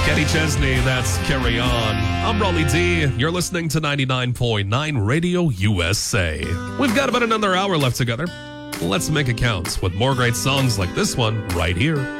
Kenny Chesney, that's Carry On. I'm Raleigh D. You're listening to 99.9 Radio USA. We've got about another hour left together. Let's make it count with more great songs like this one right here.